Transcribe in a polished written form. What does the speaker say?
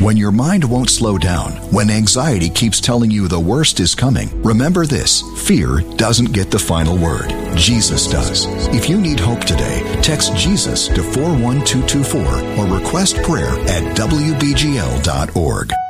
When your mind won't slow down, when anxiety keeps telling you the worst is coming, remember this: fear doesn't get the final word. Jesus does. If you need hope today, text Jesus to 41224 or request prayer at WBGL.org.